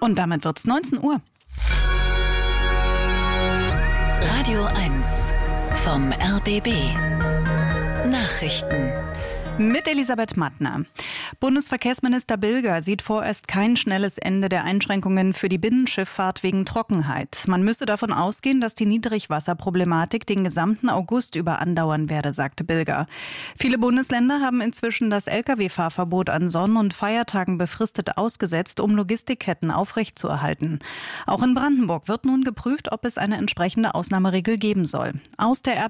Und damit wird's 19 Uhr. Radio 1 vom RBB. Nachrichten. Mit Elisabeth Mattner. Bundesverkehrsminister Bilger sieht vorerst kein schnelles Ende der Einschränkungen für die Binnenschifffahrt wegen Trockenheit. Man müsse davon ausgehen, dass die Niedrigwasserproblematik den gesamten August über andauern werde, sagte Bilger. Viele Bundesländer haben inzwischen das Lkw-Fahrverbot an Sonn- und Feiertagen befristet ausgesetzt, um Logistikketten aufrechtzuerhalten. Auch in Brandenburg wird nun geprüft, ob es eine entsprechende Ausnahmeregel geben soll. Aus der